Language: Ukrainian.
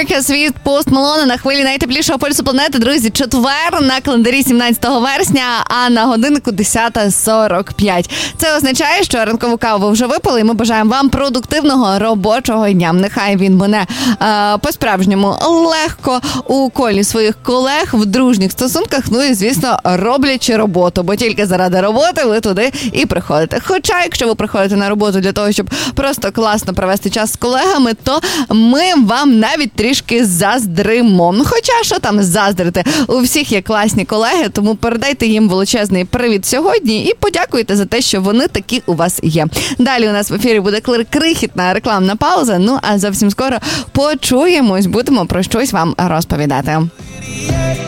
Marcus від Post Malone на хвилі найтеплішого пульсу планети. Друзі, четвер на календарі 17 вересня, а на годиннику 10:45. Це означає, що ранкову каву вже випили, і ми бажаємо вам продуктивного робочого дня. Нехай він мене по-справжньому легко у колі своїх колег в дружніх стосунках, ну і, звісно, роблячи роботу, бо тільки заради роботи ви туди і приходите. Хоча, якщо ви приходите на роботу для того, щоб просто класно провести час з колегами, то ми вам навіть трішки заздримо. Хоча, що там заздрити? У всіх є класні колеги, тому передайте їм величезний привіт сьогодні і подякуйте за те, що вони такі у вас є. Далі у нас в ефірі буде крихітна рекламна пауза, ну а зовсім скоро почуємось, будемо про щось вам розповідати.